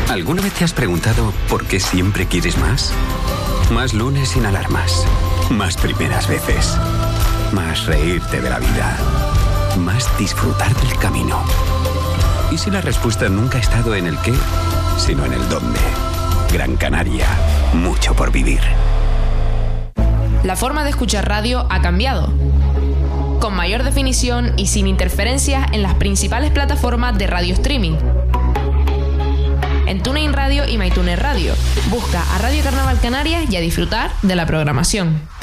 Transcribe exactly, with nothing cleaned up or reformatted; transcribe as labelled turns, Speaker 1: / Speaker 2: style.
Speaker 1: ¿Alguna vez te has preguntado por qué siempre quieres más? Más lunes sin alarmas. Más primeras veces. Más reírte de la vida. Más disfrutar del camino. ¿Y si la respuesta nunca ha estado en el qué, sino en el dónde? Gran Canaria. Mucho por vivir.
Speaker 2: La forma de escuchar radio ha cambiado. Con mayor definición y sin interferencias en las principales plataformas de radio streaming. En TuneIn Radio y MyTuner Radio. Busca a Radio Carnaval Canarias y a disfrutar de la programación.